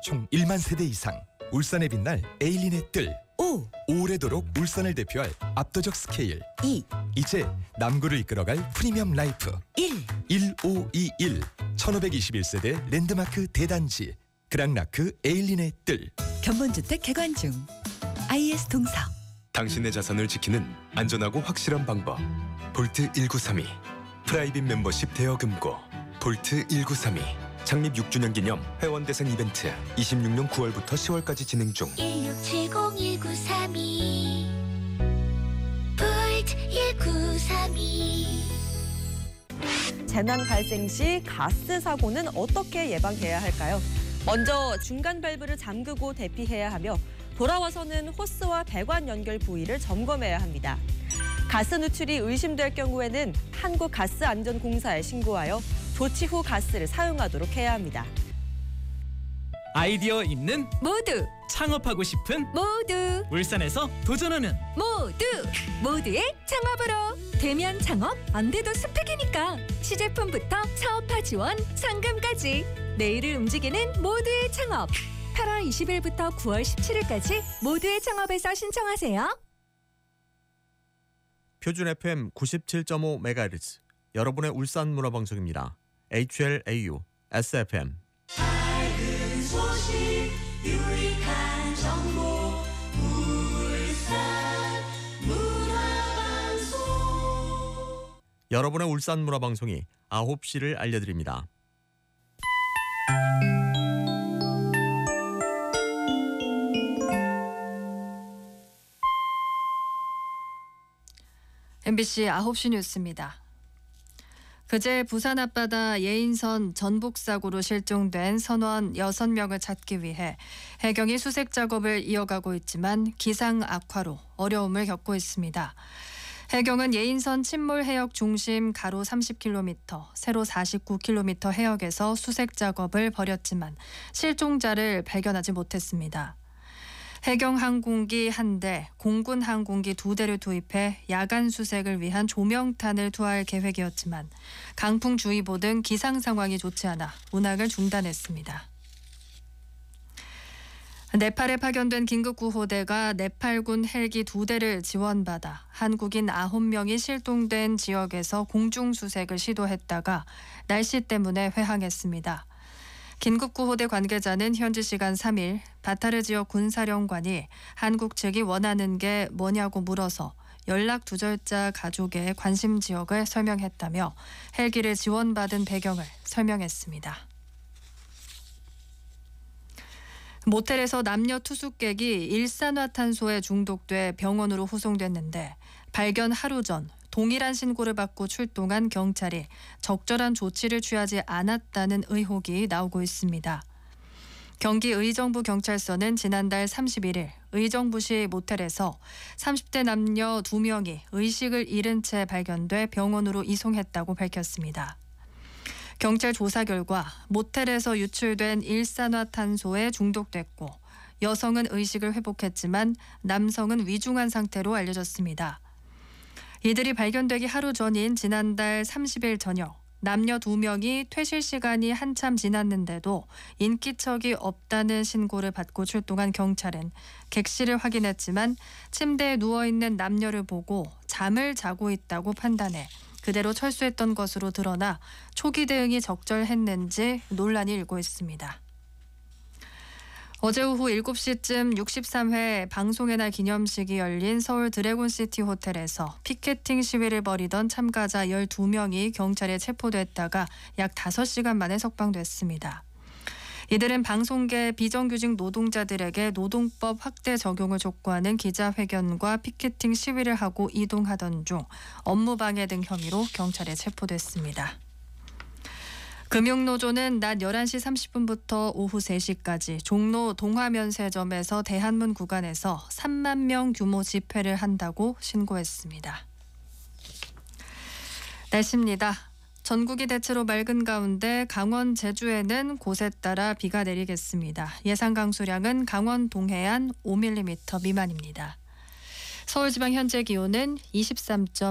총 1만 세대 이상. 울산에 빛날 에일린의 뜰. 5. 오래도록 울산을 대표할 압도적 스케일. 2. 이제 남구를 이끌어갈 프리미엄 라이프. 1. 1521 1521세대 랜드마크 대단지 그랑라크 에일린의 뜰. 견본주택 개관 중. IS 동서. 당신의 자산을 지키는 안전하고 확실한 방법. 볼트 1932 프라이빗 멤버십 대여금고. 볼트 1932 창립 6주년 기념 회원대상 이벤트 26년 9월부터 10월까지 진행 중. 1670-1932 볼트 1932. 재난 발생 시 가스 사고는 어떻게 예방해야 할까요? 먼저 중간 밸브를 잠그고 대피해야 하며 돌아와서는 호스와 배관 연결 부위를 점검해야 합니다. 가스 누출이 의심될 경우에는 한국가스안전공사에 신고하여 조치 후 가스를 사용하도록 해야 합니다. 아이디어 있는 모두. 창업하고 싶은 모두. 울산에서 도전하는 모두. 모두의 창업으로. 대면 창업 안 돼도 스펙이니까. 시제품부터 사업화 지원, 상금까지. 내일을 움직이는 모두의 창업. 8월 20일부터 9월 17일까지 모두의 창업에서 신청하세요. 표준 FM 97.5MHz 여러분의 울산 문화방송입니다. HLAU SFM. 밝은 소식 유익한 정보 울산 문화방송. 여러분의 울산 문화방송이 9시를 알려드립니다. MBC 9시 뉴스입니다. 그제 부산 앞바다 예인선 전복사고로 실종된 선원 6명을 찾기 위해 해경이 수색 작업을 이어가고 있지만 기상 악화로 어려움을 겪고 있습니다. 해경은 예인선 침몰 해역 중심 가로 30km, 세로 49km 해역에서 수색 작업을 벌였지만 실종자를 발견하지 못했습니다. 해경 항공기 1대, 공군 항공기 2대를 투입해 야간 수색을 위한 조명탄을 투하할 계획이었지만 강풍주의보 등 기상 상황이 좋지 않아 운항을 중단했습니다. 네팔에 파견된 긴급구호대가 네팔군 헬기 2대를 지원받아 한국인 9명이 실종된 지역에서 공중수색을 시도했다가 날씨 때문에 회항했습니다. 긴급구호대 관계자는 현지 시간 3일 바타르 지역 군사령관이 한국 측이 원하는 게 뭐냐고 물어서 연락 두절자 가족의 관심 지역을 설명했다며 헬기를 지원받은 배경을 설명했습니다. 모텔에서 남녀 투숙객이 일산화탄소에 중독돼 병원으로 후송됐는데 발견 하루 전 동일한 신고를 받고 출동한 경찰이 적절한 조치를 취하지 않았다는 의혹이 나오고 있습니다. 경기 의정부 경찰서는 지난달 31일 의정부시 모텔에서 30대 남녀 2명이 의식을 잃은 채 발견돼 병원으로 이송했다고 밝혔습니다. 경찰 조사 결과 모텔에서 유출된 일산화탄소에 중독됐고 여성은 의식을 회복했지만 남성은 위중한 상태로 알려졌습니다. 이들이 발견되기 하루 전인 지난달 30일 저녁 남녀 2명이 퇴실 시간이 한참 지났는데도 인기척이 없다는 신고를 받고 출동한 경찰은 객실을 확인했지만 침대에 누워있는 남녀를 보고 잠을 자고 있다고 판단해 그대로 철수했던 것으로 드러나 초기 대응이 적절했는지 논란이 일고 있습니다. 어제 오후 7시쯤 63회 방송의 날 기념식이 열린 서울 드래곤시티 호텔에서 피켓팅 시위를 벌이던 참가자 12명이 경찰에 체포됐다가 약 5시간 만에 석방됐습니다. 이들은 방송계 비정규직 노동자들에게 노동법 확대 적용을 촉구하는 기자회견과 피켓팅 시위를 하고 이동하던 중 업무방해 등 혐의로 경찰에 체포됐습니다. 금융노조는 낮 11시 30분부터 오후 3시까지 종로 동화면세점에서 대한문 구간에서 3만 명 규모 집회를 한다고 신고했습니다. 날씨입니다. 전국이 대체로 맑은 가운데 강원 제주에는 곳에 따라 비가 내리겠습니다. 예상 강수량은 강원 동해안 5mm 미만입니다. 서울지방 현재 기온은 23.